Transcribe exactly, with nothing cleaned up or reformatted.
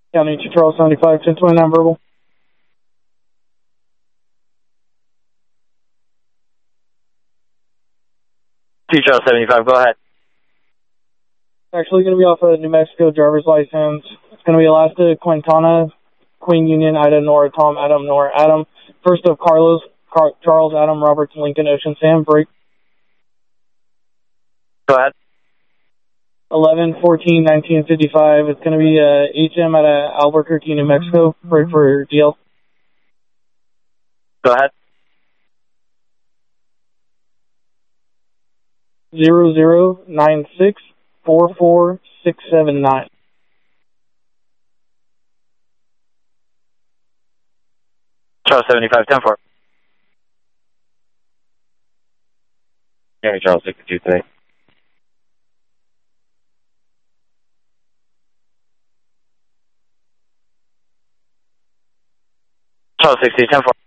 County to Charles seventy-five, ten twenty-nine verbal. Two Charles seventy-five, go ahead. Actually going to be off a New Mexico driver's license. It's going to be Alaska, Quintana, Queen Union, Ida, Nora, Tom, Adam, Nora, Adam. First of Carlos, Car Charles, Adam, Robert, Lincoln, Ocean, Sam, break. Go ahead. eleven fourteen nineteen fifty-five. It's going to be uh, H M at uh, Albuquerque, New Mexico. Break for D L. Go ahead. Zero zero nine six four four six seven nine. Charles seventy-five, ten four. Yeah, Charles sixty-two today. Charles sixty, ten four.